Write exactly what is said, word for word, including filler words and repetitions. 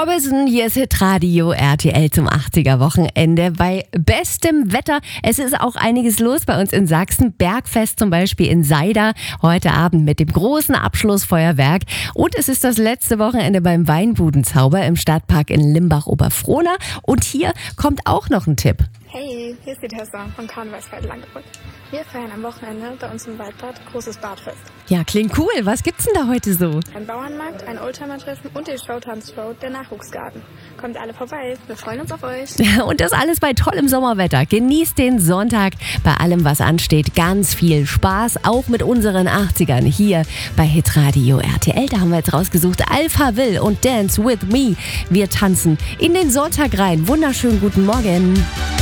Orbison, hier ist Hitradio R T L zum achtziger-Wochenende bei bestem Wetter. Es ist auch einiges los bei uns in Sachsen. Bergfest zum Beispiel in Seida heute Abend mit dem großen Abschlussfeuerwerk. Und es ist das letzte Wochenende beim Weinbudenzauber im Stadtpark in Limbach-Oberfrohna. Und hier kommt auch noch ein Tipp. Hey, hier ist die Tessa von Karnevalsfeld Langebrück. Wir feiern am Wochenende bei uns im Waldbad großes Badfest. Ja, klingt cool. Was gibt's denn da heute so? Ein Bauernmarkt, ein Oldtimer-Treffen und die Showtanzshow der Nachwuchsgarten. Kommt alle vorbei, wir freuen uns auf euch. Und das alles bei tollem Sommerwetter. Genießt den Sonntag bei allem, was ansteht. Ganz viel Spaß, auch mit unseren achtzigern hier bei Hitradio R T L. Da haben wir jetzt rausgesucht Alpha Will und Dance With Me. Wir tanzen in den Sonntag rein. Wunderschönen guten Morgen.